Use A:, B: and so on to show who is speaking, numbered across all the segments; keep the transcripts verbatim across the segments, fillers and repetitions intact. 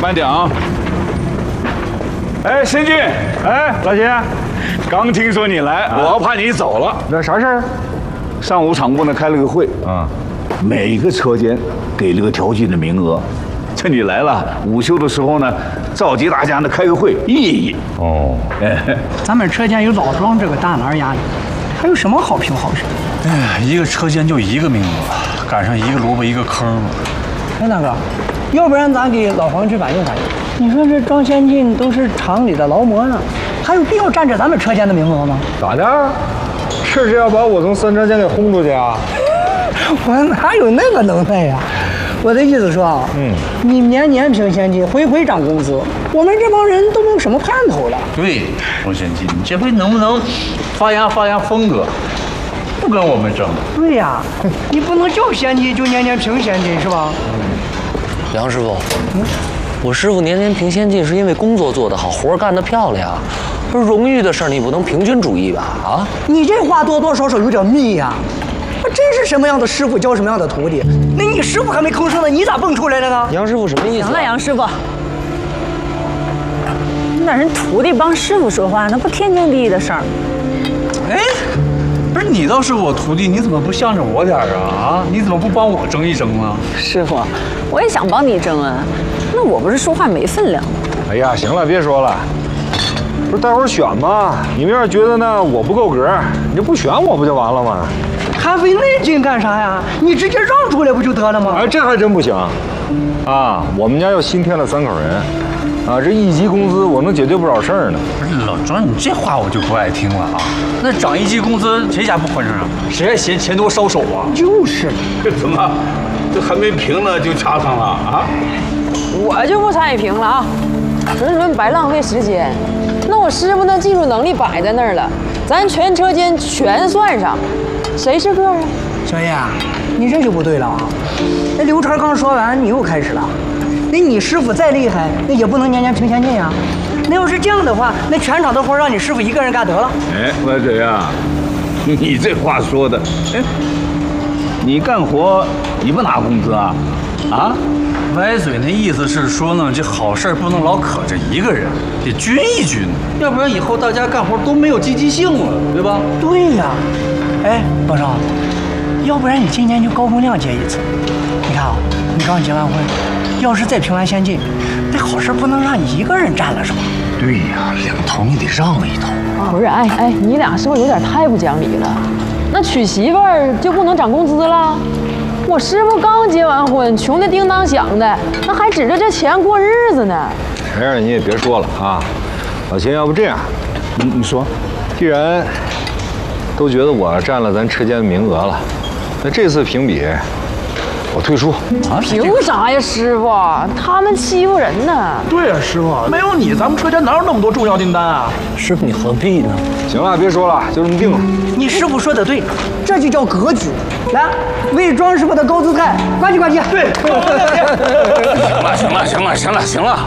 A: 慢点啊！哎，申进，
B: 哎，老秦，
A: 刚听说你来，我怕你走了。
B: 那啥事儿？
A: 上午厂部呢开了个会啊，每个车间给了个调剂的名额。趁你来了，午休的时候呢，召集大家呢开个会，议议。哦，
C: 哎，咱们车间有老庄这个大拿压力，还有什么好评好事？
D: 哎呀，一个车间就一个名额，赶上一个萝卜一个坑了。
C: 哎，大哥，要不然咱给老黄去反映反映？你说这庄先进都是厂里的劳模呢，还有必要占着咱们车间的名额吗？
B: 咋的？这是要把我从三车间给轰出去啊？
C: 我哪有那个能耐呀？我的意思说啊，嗯，你年年评先进，回回涨工资，我们这帮人都没有什么盼头了。
D: 对，庄先进，你这回能不能发扬发扬风格，不跟我们争？
C: 对呀，你不能叫先进就年年评先进是吧？
E: 杨师傅，嗯，我师傅年年评先进是因为工作做得好，活干得漂亮。不是荣誉的事儿，你不能平均主义吧？啊，
C: 你这话多多少少有点密呀。真是什么样的师傅教什么样的徒弟，那你师傅还没吭声呢，你咋蹦出来的呢？
E: 杨师傅什么意思、啊？
F: 行了，杨师傅，你让人徒弟帮师傅说话，那不天经地义的事儿。
D: 哎，不是你倒是我徒弟，你怎么不向着我点儿啊？啊，你怎么不帮我争一争啊？
F: 师傅，我也想帮你争啊，那我不是说话没分量吗？
B: 哎呀，行了，别说了。不是待会儿选吗？你们要是觉得呢我不够格，你就不选我不就完了吗？
C: 还费那劲干啥呀？你直接让出来不就得了吗？
B: 哎，这还真不行。啊，我们家又新添了三口人，啊，这一级工资我能解决不少事儿呢。
D: 不是老庄，你这话我就不爱听了啊。那涨一级工资，谁家不欢声啊？谁还嫌钱多烧手啊？
C: 就是，
A: 这怎么，这还没评呢就掐上了啊？
F: 我就不参与评了啊，纯纯白浪费时间。那我师傅那技术能力摆在那儿了，咱全车间全算上，谁是个啊？
C: 小叶，你这就不对了啊！那刘川刚说完，你又开始了。那你师傅再厉害，那也不能年年评先进呀。那要是这样的话，那全场的活让你师傅一个人干得了。
A: 哎，歪嘴啊，你这话说的，哎，你干活你不拿工资啊？啊？
D: 歪嘴那意思是说呢，这好事不能老可着一个人，得均一均，要不然以后大家干活都没有积极性了，对吧？
C: 对呀。哎，老邵，要不然你今年就高风亮结一次。你看啊，你刚结完婚，要是再评完先进，这好事不能让你一个人占了是吧？
D: 对呀，两头你得让一头。
F: 不是，哎哎，你俩是不是有点太不讲理了？那娶媳妇儿就不能涨工资了？我师傅刚结完婚，穷的叮当响的，那还指着这钱过日子呢。
B: 谁让你也别说了啊！老秦，要不这样，
A: 你你说，
B: 既然都觉得我占了咱车间的名额了，那这次评比我退出。
F: 啊？凭啥呀，师傅？他们欺负人呢。
D: 对呀、啊，师傅，没有你，咱们车间哪有那么多重要订单啊？
E: 师傅，你何必呢？
B: 行了，别说了，就这么定了。
C: 你师傅说的对，这就叫格局。来，为庄师傅的高姿态，呱唧呱唧。对，
A: 行了，行了，行了，行了，行了。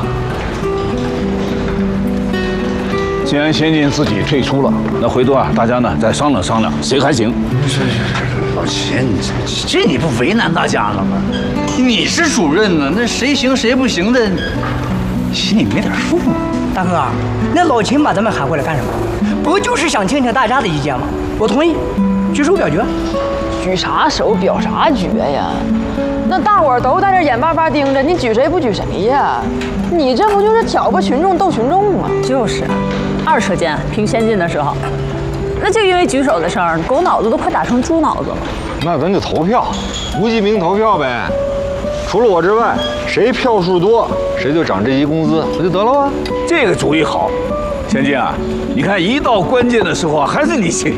A: 既然先进自己退出了，那回头啊，大家呢再商量商量，谁还行？
D: 是是是，老秦，你这这你不为难大家了吗？你是主任呢，那谁行谁不行的，心里没点数吗？
C: 大哥，那老秦把咱们喊过来干什么？不就是想听听大家的意见吗？我同意，举手表决。
F: 举啥手表啥决呀？那大伙儿都在这眼巴巴盯着，你举谁不举谁呀？你这不就是挑拨群众斗群众吗？就是，二车间评先进的时候，那就因为举手的事儿，狗脑子都快打成猪脑子了。
B: 那咱就投票，无记名投票呗。除了我之外，谁票数多，谁就涨这级工资，不就得了吗？
A: 这个主意好，先进啊，你看一到关键的时候啊，还是你行。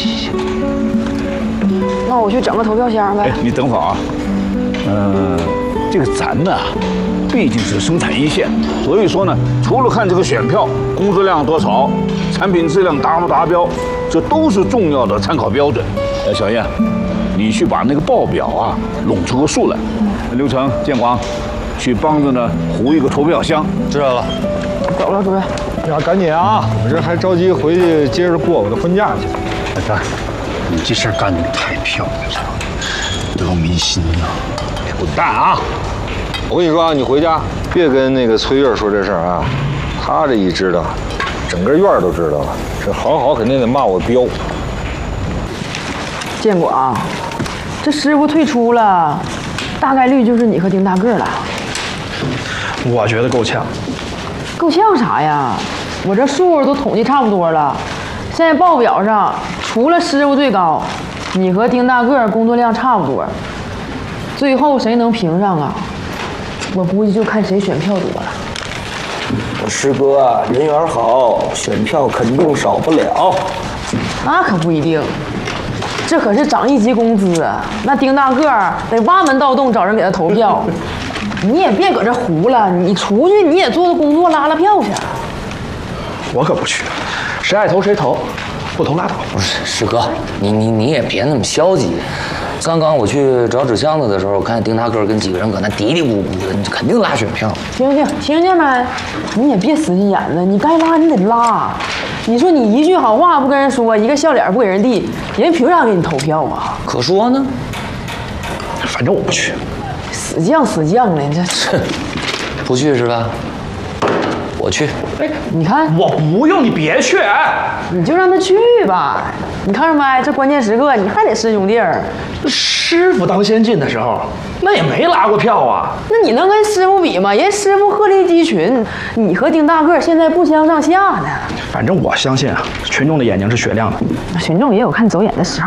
F: 那我去整个投票箱呗。
A: 哎，你等会儿啊，呃，这个咱呢，毕竟是生产一线，所以说呢，除了看这个选票工资量多少，产品质量达不达标，这都是重要的参考标准。呃，小燕，你去把那个报表啊拢出个数来。刘成、建广，去帮着呢糊一个投票箱。
E: 知道了。
F: 走了，主任。
B: 呀，赶紧啊！我这还着急回去接着过我的婚假去。
D: 老张，你这事儿干得太漂亮了，得民心呐！
B: 滚蛋啊！我跟你说啊，你回家别跟那个崔月说这事儿啊，他这一知道，整个院儿都知道了。这好好肯定得骂我彪。
F: 建国啊，这师傅退出了，大概率就是你和丁大个了。
G: 我觉得够呛。
F: 够呛啥呀？我这数都统计差不多了，现在报表上除了师傅最高，你和丁大个工作量差不多。最后谁能评上啊？我估计就看谁选票多了。
H: 我师哥啊，人缘好，选票肯定少不了。
F: 那可不一定，这可是涨一级工资啊！那丁大个得挖门盗洞找人给他投票。你也别搁这胡了，你出去你也做做工作，拉拉票去。
G: 我可不去，谁爱投谁投，不投拉倒。
E: 不是师哥，你你你也别那么消极。刚刚我去找纸箱子的时候，我看丁大个跟几个人搁那嘀嘀咕咕的，你肯定拉选票。
F: 听听听见没？你也别死急眼子，你该拉你得拉。你说你一句好话不跟人说，一个笑脸不给人递，人凭啥给你投票啊？
E: 可说呢，
G: 反正我不去。
F: 死犟死犟的，这是
E: 不去是吧？我去。
G: 哎，
F: 你看
G: 我不用，你别去。
F: 你就让他去吧。你看着没？这关键时刻你还得师兄弟儿。
G: 师傅当先进的时候，那也没拉过票啊。
F: 那你能跟师傅比吗？人师傅鹤立鸡群，你和丁大个现在不相上下呢。
G: 反正我相信啊，群众的眼睛是雪亮的。
F: 群众也有看走眼的时候。